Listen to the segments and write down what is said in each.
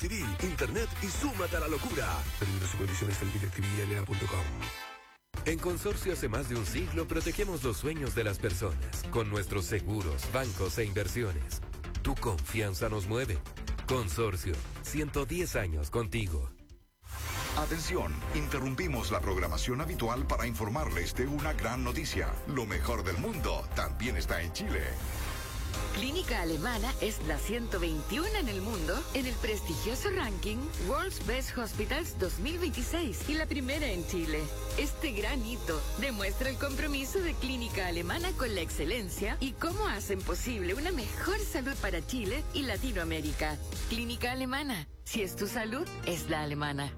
TV, internet y súmate a la locura. Términos y condiciones en directivialea.com. En Consorcio hace más de un siglo protegemos los sueños de las personas con nuestros seguros, bancos e inversiones. Tu confianza nos mueve. Consorcio, 110 años contigo. Atención, interrumpimos la programación habitual para informarles de una gran noticia. Lo mejor del mundo también está en Chile. Clínica Alemana es la 121 en el mundo en el prestigioso ranking World's Best Hospitals 2026 y la primera en Chile. Este gran hito demuestra el compromiso de Clínica Alemana con la excelencia y cómo hacen posible una mejor salud para Chile y Latinoamérica. Clínica Alemana, si es tu salud, es la alemana.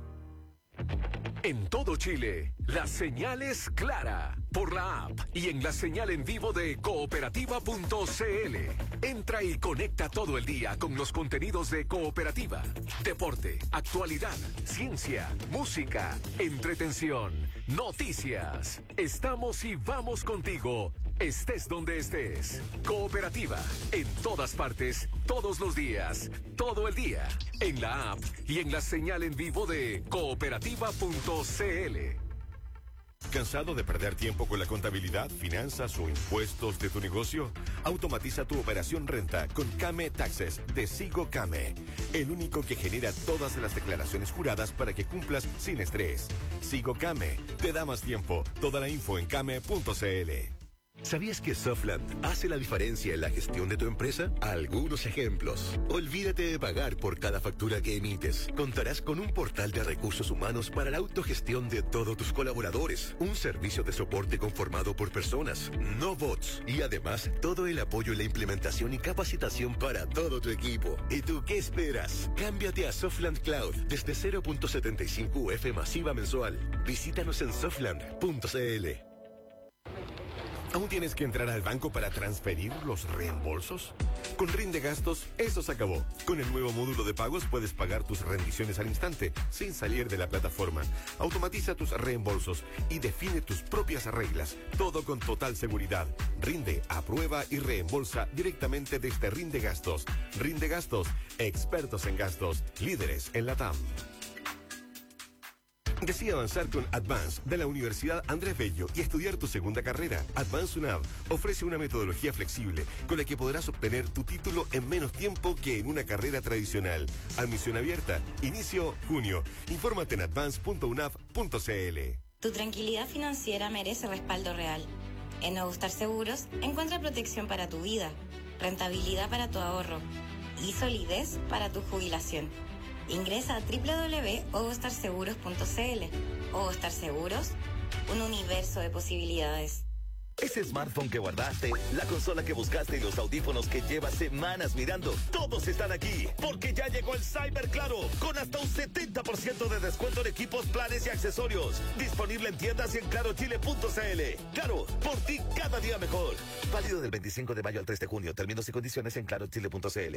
En todo Chile, la señal es clara por la app y en la señal en vivo de cooperativa.cl. Entra y conecta todo el día con los contenidos de Cooperativa. Deporte, actualidad, ciencia, música, entretención, noticias. Estamos y vamos contigo, estés donde estés. Cooperativa, en todas partes, todos los días, todo el día. En la app y en la señal en vivo de cooperativa.cl. ¿Cansado de perder tiempo con la contabilidad, finanzas o impuestos de tu negocio? Automatiza tu operación renta con Came Taxes de Sigo Came, el único que genera todas las declaraciones juradas para que cumplas sin estrés. Sigo Came te da más tiempo. Toda la info en came.cl. ¿Sabías que Softland hace la diferencia en la gestión de tu empresa? Algunos ejemplos. Olvídate de pagar por cada factura que emites. Contarás con un portal de recursos humanos para la autogestión de todos tus colaboradores. Un servicio de soporte conformado por personas, no bots. Y además, todo el apoyo en la implementación y capacitación para todo tu equipo. ¿Y tú qué esperas? Cámbiate a Softland Cloud desde 0.75 UF masiva mensual. Visítanos en softland.cl. ¿Aún tienes que entrar al banco para transferir los reembolsos? Con Rinde Gastos, eso se acabó. Con el nuevo módulo de pagos puedes pagar tus rendiciones al instante, sin salir de la plataforma. Automatiza tus reembolsos y define tus propias reglas. Todo con total seguridad. Rinde, aprueba y reembolsa directamente desde Rinde Gastos. Rinde Gastos, expertos en gastos, líderes en la TAM. Decide avanzar con Advance de la Universidad Andrés Bello y estudiar tu segunda carrera. Advance UNAV ofrece una metodología flexible con la que podrás obtener tu título en menos tiempo que en una carrera tradicional. Admisión abierta. Inicio junio. Infórmate en advance.unav.cl. Tu tranquilidad financiera merece respaldo real. En Nuevo Star Seguros encuentra protección para tu vida, rentabilidad para tu ahorro y solidez para tu jubilación. Ingresa a www.ovostarseguros.cl. Ovostar Seguros, un universo de posibilidades. Ese smartphone que guardaste, la consola que buscaste y los audífonos que llevas semanas mirando, todos están aquí, porque ya llegó el Cyber Claro, con hasta un 70% de descuento en equipos, planes y accesorios. Disponible en tiendas y en clarochile.cl. Claro, por ti cada día mejor. Válido del 25 de mayo al 3 de junio. Términos y condiciones en clarochile.cl.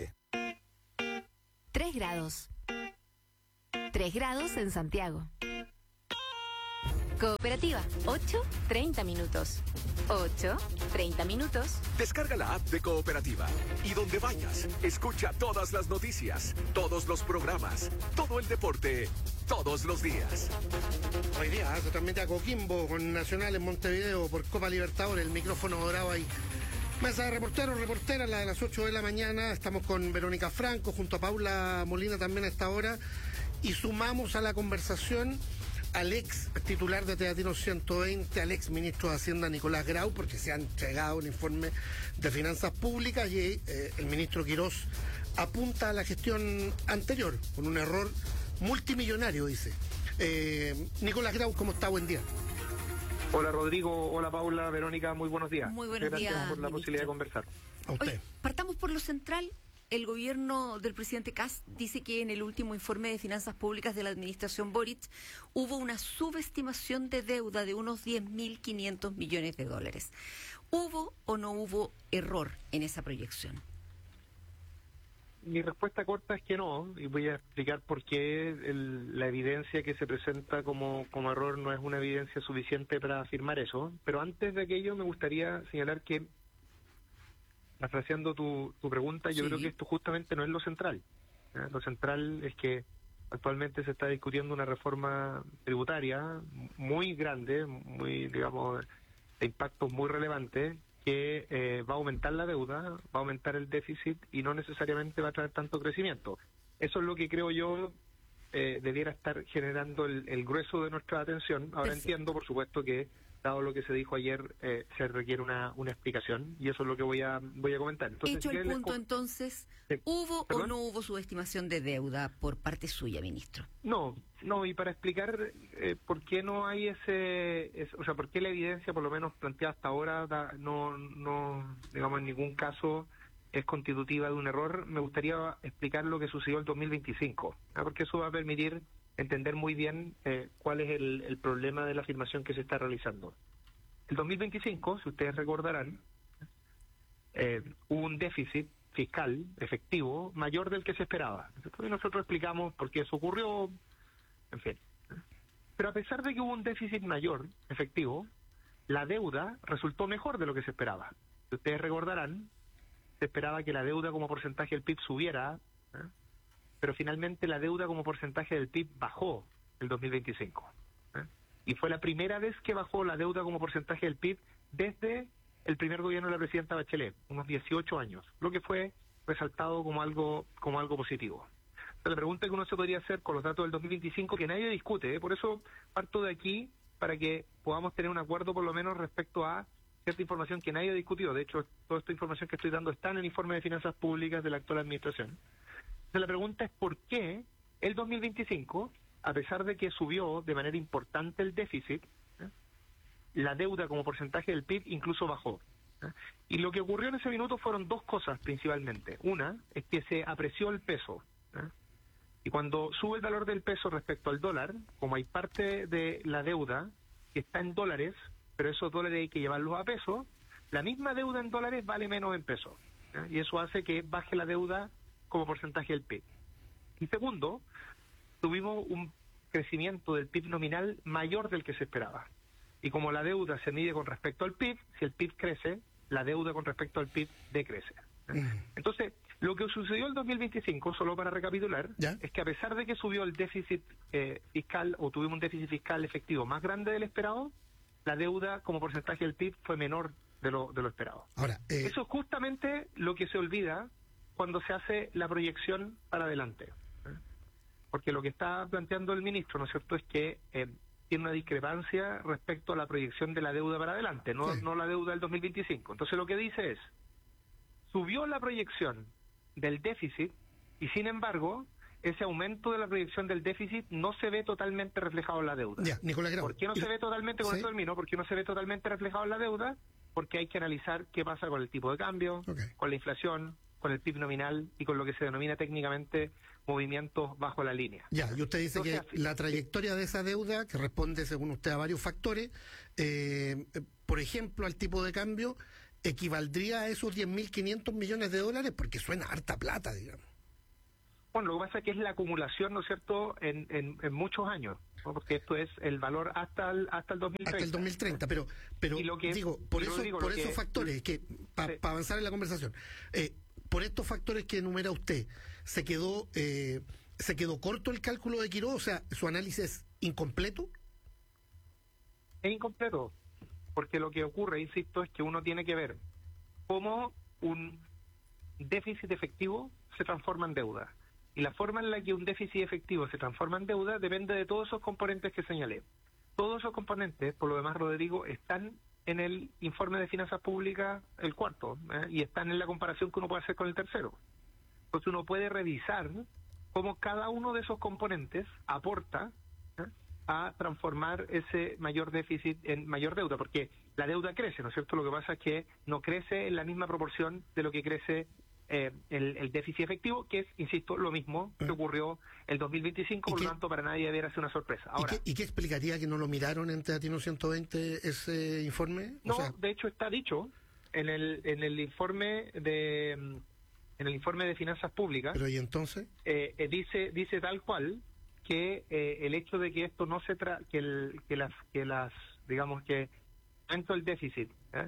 3 grados. 3 grados en Santiago. Cooperativa, 8:30 minutos. 8:30 minutos. Descarga la app de Cooperativa y donde vayas, escucha todas las noticias, todos los programas, todo el deporte, todos los días. Hoy día se transmite a Coquimbo con Nacional en Montevideo por Copa Libertadores, el micrófono dorado ahí. Mesa de reporteros, reporteras, la de las 8 de la mañana. Estamos con Verónica Franco, junto a Paula Molina también a esta hora. Y sumamos a la conversación al ex titular de Teatino 120, al ex ministro de Hacienda Nicolás Grau, porque se han entregado un informe de finanzas públicas y el ministro Quirós apunta a la gestión anterior, con un error multimillonario, dice. Nicolás Grau, ¿cómo está? Buen día. Hola Rodrigo, hola Paula, Verónica, muy buenos días. Muy buenos días. Gracias por la ministro. posibilidad de conversar. A usted. Hoy, partamos por lo central. El gobierno del presidente Kast dice que en el último informe de finanzas públicas de la administración Boric hubo una subestimación de deuda de unos 10.500 millones de dólares. ¿Hubo o no hubo error en esa proyección? Mi respuesta corta es que no, y voy a explicar por qué la evidencia que se presenta como error no es una evidencia suficiente para afirmar eso. Pero antes de aquello me gustaría señalar que, parafraseando tu pregunta, yo creo que esto justamente no es lo central. Lo central es que actualmente se está discutiendo una reforma tributaria muy grande, muy, digamos, de impactos muy relevantes, que va a aumentar la deuda, va a aumentar el déficit y no necesariamente va a traer tanto crecimiento. Eso es lo que creo yo debiera estar generando el grueso de nuestra atención. Ahora entiendo, por supuesto, que dado lo que se dijo ayer, se requiere una explicación, y eso es lo que voy a comentar. Entonces, hecho el punto, entonces, ¿hubo ¿Perdón? o no hubo subestimación de deuda por parte suya, ministro? No, y para explicar por qué no hay o sea, por qué la evidencia, por lo menos planteada hasta ahora, no, digamos, en ningún caso es constitutiva de un error, me gustaría explicar lo que sucedió el 2025, porque eso va a permitir entender muy bien cuál es el problema de la afirmación que se está realizando. El 2025, si ustedes recordarán, hubo un déficit fiscal efectivo mayor del que se esperaba. Entonces nosotros explicamos por qué eso ocurrió, en fin. Pero a pesar de que hubo un déficit mayor efectivo, la deuda resultó mejor de lo que se esperaba. Si ustedes recordarán, se esperaba que la deuda como porcentaje del PIB subiera, pero finalmente la deuda como porcentaje del PIB bajó el 2025. Y fue la primera vez que bajó la deuda como porcentaje del PIB desde el primer gobierno de la presidenta Bachelet, unos 18 años, lo que fue resaltado como algo positivo. Entonces, la pregunta que uno se podría hacer con los datos del 2025, que nadie discute, por eso parto de aquí para que podamos tener un acuerdo por lo menos respecto a cierta información que nadie ha discutido. De hecho, toda esta información que estoy dando está en el informe de finanzas públicas de la actual administración. Entonces, la pregunta es por qué el 2025, a pesar de que subió de manera importante el déficit, la deuda como porcentaje del PIB incluso bajó. Y lo que ocurrió en ese minuto fueron dos cosas principalmente. Una es que se apreció el peso. Y cuando sube el valor del peso respecto al dólar, como hay parte de la deuda que está en dólares, pero esos dólares hay que llevarlos a pesos, la misma deuda en dólares vale menos en pesos. Y eso hace que baje la deuda como porcentaje del PIB. Y segundo, tuvimos un crecimiento del PIB nominal mayor del que se esperaba. Y como la deuda se mide con respecto al PIB, si el PIB crece, la deuda con respecto al PIB decrece. Entonces, lo que sucedió en 2025, solo para recapitular, es que a pesar de que subió el déficit fiscal, o tuvimos un déficit fiscal efectivo más grande del esperado, la deuda como porcentaje del PIB fue menor de lo esperado. Ahora, eso es justamente lo que se olvida cuando se hace la proyección para adelante. Porque lo que está planteando el ministro, ¿no es cierto?, es que tiene una discrepancia respecto a la proyección de la deuda para adelante, no la deuda del 2025. Entonces lo que dice es, subió la proyección del déficit y sin embargo ese aumento de la proyección del déficit no se ve totalmente reflejado en la deuda. Nicolás Grau. ¿Por qué no se ve totalmente, con esto termino, por qué no se ve totalmente reflejado en la deuda? Porque hay que analizar qué pasa con el tipo de cambio, con la inflación, con el PIB nominal y con lo que se denomina técnicamente movimientos bajo la línea. Y usted dice que la trayectoria de esa deuda, que responde según usted a varios factores, por ejemplo al tipo de cambio, equivaldría a esos 10.500 millones de dólares, porque suena harta plata, digamos. Bueno, lo que pasa es que es la acumulación, ¿no es cierto?, en muchos años, ¿no? Porque esto es el valor hasta el 2030. Hasta el 2030, pero digo, por esos factores, que para avanzar en la conversación, por estos factores que enumera usted, ¿se quedó corto el cálculo de Quirós? O sea, ¿su análisis es incompleto? Es incompleto, porque lo que ocurre, insisto, es que uno tiene que ver cómo un déficit efectivo se transforma en deuda. Y la forma en la que un déficit efectivo se transforma en deuda depende de todos esos componentes que señalé. Todos esos componentes, por lo demás, Rodrigo, están en el informe de finanzas públicas, el cuarto, y están en la comparación que uno puede hacer con el tercero. Entonces uno puede revisar cómo cada uno de esos componentes aporta a transformar ese mayor déficit en mayor deuda, porque la deuda crece, ¿no es cierto? Lo que pasa es que no crece en la misma proporción de lo que crece el déficit efectivo, que es, insisto, lo mismo que ocurrió el 2025, por lo tanto para nadie debería ser una sorpresa. Ahora, ¿Y qué explicaría que no lo miraron en Teatino 120 ese informe? No, de hecho está dicho en el informe de finanzas públicas. Pero ¿y entonces? Dice tal cual que el hecho de que esto no se digamos que dentro del déficit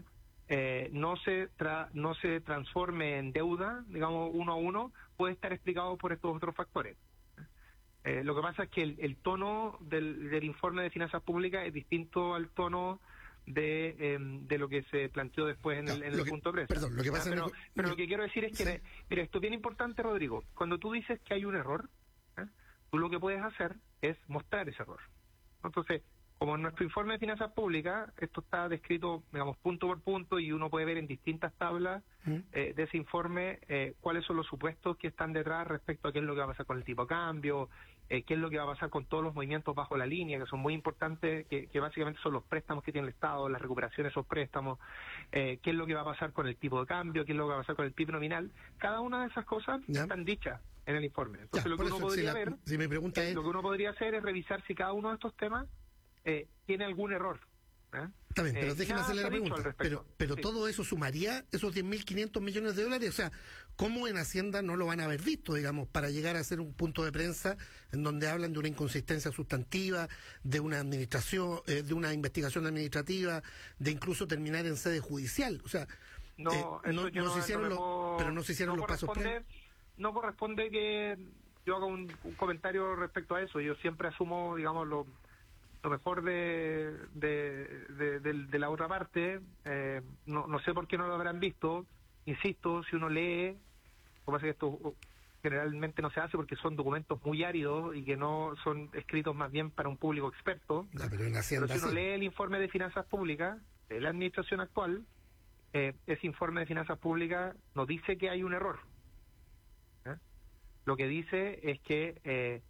no se transforme en deuda, digamos, uno a uno, puede estar explicado por estos otros factores. Lo que pasa es que el tono del informe de finanzas públicas es distinto al tono de lo que se planteó después en el punto de prensa. Perdón, lo que pasa pero lo que quiero decir es que, mira, esto es bien importante, Rodrigo. Cuando tú dices que hay un error, tú lo que puedes hacer es mostrar ese error. Entonces, como en nuestro informe de finanzas públicas, esto está descrito, digamos, punto por punto, y uno puede ver en distintas tablas de ese informe cuáles son los supuestos que están detrás respecto a qué es lo que va a pasar con el tipo de cambio, qué es lo que va a pasar con todos los movimientos bajo la línea, que son muy importantes, que básicamente son los préstamos que tiene el Estado, la recuperación de esos préstamos, qué es lo que va a pasar con el tipo de cambio, qué es lo que va a pasar con el PIB nominal. Cada una de esas cosas están dichas en el informe. Entonces, lo que uno podría ver, si mi pregunta es, lo que uno podría hacer es revisar si cada uno de estos temas tiene algún error. Está bien, pero déjeme hacerle la pregunta. Pero sí. todo eso sumaría esos 10.500 millones de dólares. O sea, ¿cómo en Hacienda no lo van a haber visto, digamos, para llegar a hacer un punto de prensa en donde hablan de una inconsistencia sustantiva, de una administración, de una investigación administrativa, de incluso terminar en sede judicial? O sea, no se hicieron los pasos previos. No corresponde que yo haga un comentario respecto a eso. Yo siempre asumo, digamos, lo mejor de la otra parte. No sé por qué no lo habrán visto. Insisto, si uno lee, lo que pasa es que esto generalmente no se hace porque son documentos muy áridos y que no son escritos más bien para un público experto. Pero si uno lee el informe de finanzas públicas de la administración actual, ese informe de finanzas públicas no dice que hay un error. Lo que dice es que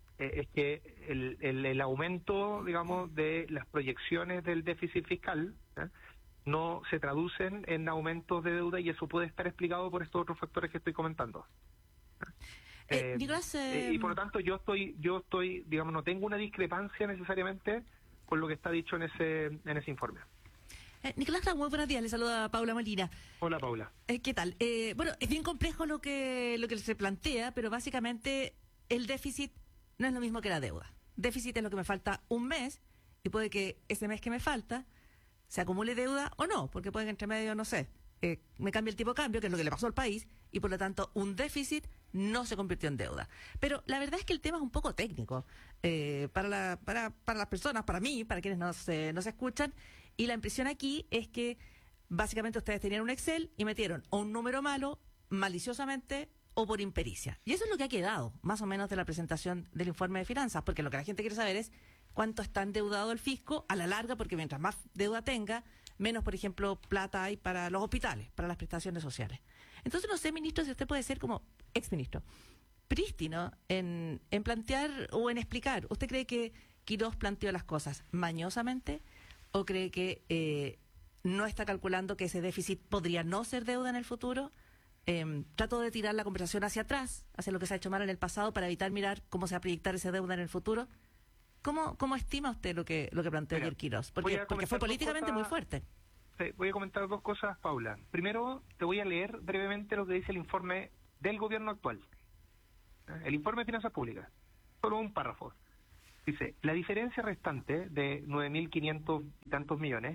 el aumento, digamos, de las proyecciones del déficit fiscal no se traducen en aumentos de deuda, y eso puede estar explicado por estos otros factores que estoy comentando. Nicolás, y por lo tanto yo estoy, digamos, no tengo una discrepancia necesariamente con lo que está dicho en ese informe. Nicolás, muy buenos días, le saluda Paula Molina. Hola, Paula. ¿Qué tal? Bueno, es bien complejo lo que se plantea, pero básicamente el déficit no es lo mismo que la deuda. Déficit es lo que me falta un mes, y puede que ese mes que me falta se acumule deuda o no, porque puede que entre medio, no sé, me cambie el tipo de cambio, que es lo que le pasó al país, y por lo tanto un déficit no se convirtió en deuda. Pero la verdad es que el tema es un poco técnico para las personas, para mí, para quienes nos escuchan, y la impresión aquí es que básicamente ustedes tenían un Excel y metieron un número malo, maliciosamente, o por impericia. Y eso es lo que ha quedado, más o menos, de la presentación del informe de finanzas, porque lo que la gente quiere saber es cuánto está endeudado el fisco a la larga, porque mientras más deuda tenga, menos, por ejemplo, plata hay para los hospitales, para las prestaciones sociales. Entonces, no sé, ministro, si usted puede ser como exministro prístino en plantear o en explicar. ¿Usted cree que Quirós planteó las cosas mañosamente, o cree que no está calculando que ese déficit podría no ser deuda en el futuro? Trato de tirar la conversación hacia atrás, hacia lo que se ha hecho mal en el pasado, para evitar mirar cómo se va a proyectar esa deuda en el futuro. ¿Cómo estima usted lo que planteó ayer Quirós? Porque fue políticamente muy fuerte. Sí, voy a comentar dos cosas, Paula. Primero, te voy a leer brevemente lo que dice el informe del gobierno actual. El informe de finanzas públicas. Solo un párrafo. Dice, la diferencia restante de 9.500 y tantos millones,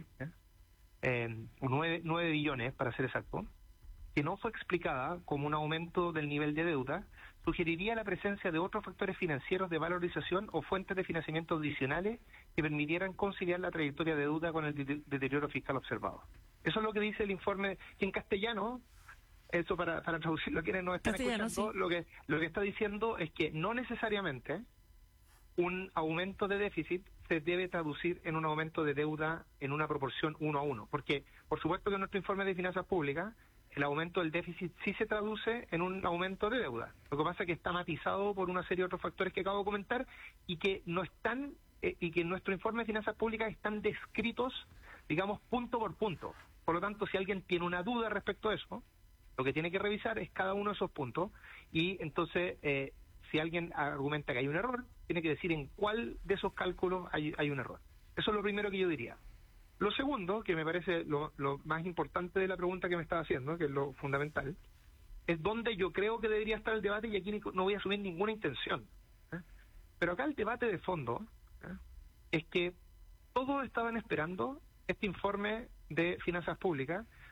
9 billones para ser exacto, que no fue explicada como un aumento del nivel de deuda, sugeriría la presencia de otros factores financieros de valorización o fuentes de financiamiento adicionales que permitieran conciliar la trayectoria de deuda con el deterioro fiscal observado. Eso es lo que dice el informe, que en castellano, eso para traducirlo a quienes nos están escuchando, sí. Lo que está diciendo es que no necesariamente un aumento de déficit se debe traducir en un aumento de deuda en una proporción 1 a 1, porque por supuesto que en nuestro informe de finanzas públicas el aumento del déficit sí se traduce en un aumento de deuda. Lo que pasa es que está matizado por una serie de otros factores que acabo de comentar, y que no están y que en nuestro informe de finanzas públicas están descritos, digamos, punto por punto. Por lo tanto, si alguien tiene una duda respecto a eso, lo que tiene que revisar es cada uno de esos puntos, y entonces si alguien argumenta que hay un error, tiene que decir en cuál de esos cálculos hay un error. Eso es lo primero que yo diría. Lo segundo, que me parece lo más importante de la pregunta que me estaba haciendo, que es lo fundamental, es donde yo creo que debería estar el debate, y aquí no voy a asumir ninguna intención. Pero acá el debate de fondo es que todos estaban esperando este informe de finanzas públicas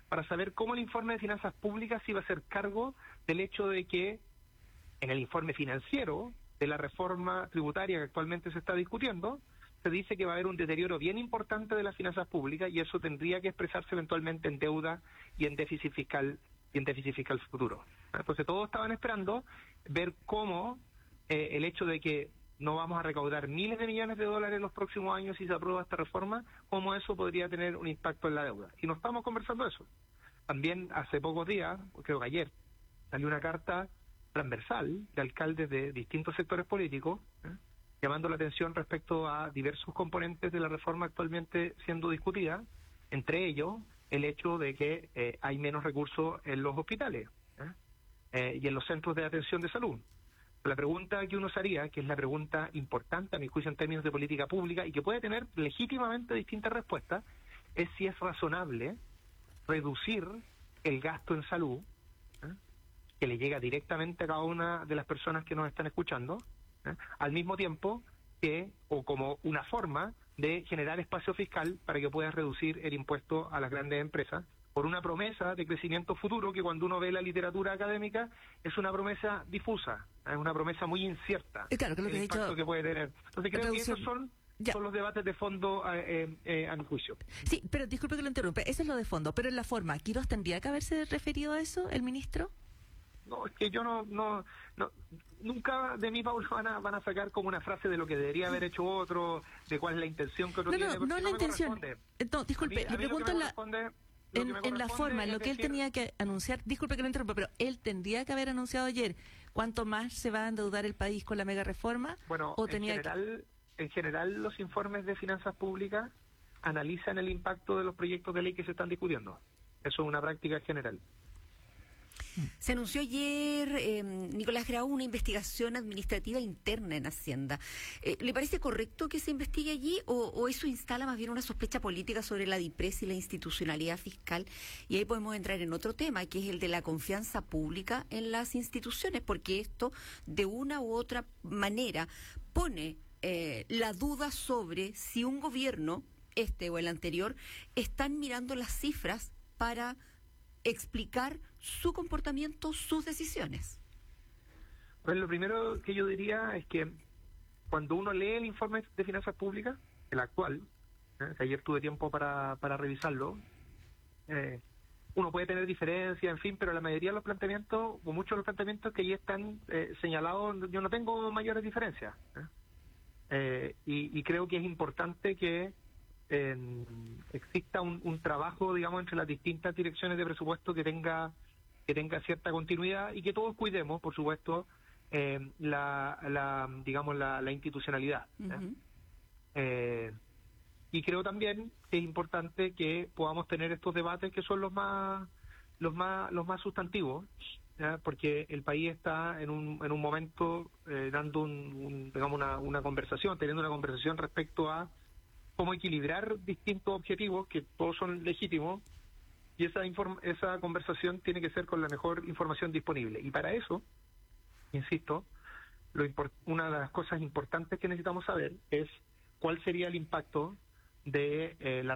para saber cómo el informe de finanzas públicas iba a hacer cargo del hecho de que en el informe financiero de la reforma tributaria que actualmente se está discutiendo, se dice que va a haber un deterioro bien importante de las finanzas públicas y eso tendría que expresarse eventualmente en deuda y en déficit fiscal futuro. Entonces todos estaban esperando ver cómo el hecho de que no vamos a recaudar miles de millones de dólares en los próximos años si se aprueba esta reforma, cómo eso podría tener un impacto en la deuda. Y no estamos conversando eso. También hace pocos días, creo que ayer, salió una carta transversal de alcaldes de distintos sectores políticos, llamando la atención respecto a diversos componentes de la reforma actualmente siendo discutida, entre ellos el hecho de que hay menos recursos en los hospitales y en los centros de atención de salud. La pregunta que uno se haría, que es la pregunta importante a mi juicio en términos de política pública y que puede tener legítimamente distintas respuestas, es si es razonable reducir el gasto en salud que le llega directamente a cada una de las personas que nos están escuchando, al mismo tiempo que, o como una forma de generar espacio fiscal para que puedas reducir el impuesto a las grandes empresas, por una promesa de crecimiento futuro que cuando uno ve la literatura académica es una promesa difusa, es una promesa muy incierta, claro, que lo que el impacto que puede tener. Entonces creo que esos son los debates de fondo a mi juicio. Sí, pero disculpe que lo interrumpe, eso es lo de fondo, pero en la forma, ¿Quirós tendría que haberse referido a eso, el ministro? No, es que yo no nunca de mí, Paula, van a sacar como una frase de lo que debería haber hecho otro, de cuál es la intención que otro tiene. No es la intención. No, disculpe, le pregunto en la forma, en lo que él tenía que anunciar, disculpe que lo interrumpa, pero él tendría que haber anunciado ayer cuánto más se va a endeudar el país con la mega reforma. Bueno, o en general los informes de finanzas públicas analizan el impacto de los proyectos de ley que se están discutiendo. Eso es una práctica general. Se anunció ayer, Nicolás Grau, una investigación administrativa interna en Hacienda. ¿Le parece correcto que se investigue allí o eso instala más bien una sospecha política sobre la DIPRES y la institucionalidad fiscal? Y ahí podemos entrar en otro tema, que es el de la confianza pública en las instituciones, porque esto, de una u otra manera, pone la duda sobre si un gobierno, este o el anterior, están mirando las cifras para explicar su comportamiento, sus decisiones. Pues lo primero que yo diría es que cuando uno lee el informe de finanzas públicas, el actual, que ayer tuve tiempo para revisarlo, uno puede tener diferencias, en fin, pero la mayoría de los planteamientos, o muchos de los planteamientos que allí están señalados, yo no tengo mayores diferencias. Y creo que es importante que exista un trabajo, digamos, entre las distintas direcciones de presupuesto que tenga cierta continuidad y que todos cuidemos, por supuesto, la institucionalidad. Uh-huh. Y creo también que es importante que podamos tener estos debates que son los más sustantivos, ¿ya? Porque el país está en un momento dando una conversación, teniendo una conversación respecto a cómo equilibrar distintos objetivos que todos son legítimos, y esa conversación tiene que ser con la mejor información disponible. Y para eso, insisto, una de las cosas importantes que necesitamos saber es cuál sería el impacto de la